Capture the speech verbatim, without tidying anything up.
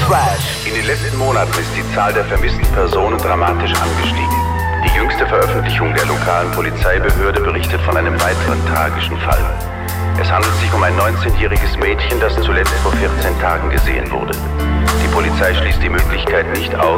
Crash. In den letzten Monaten ist die Zahl der vermissten Personen dramatisch angestiegen. Die jüngste Veröffentlichung der lokalen Polizeibehörde berichtet von einem weiteren tragischen Fall. Es handelt sich um ein neunzehnjähriges Mädchen, das zuletzt vor vierzehn Tagen gesehen wurde. Die Polizei schließt die Möglichkeit nicht aus,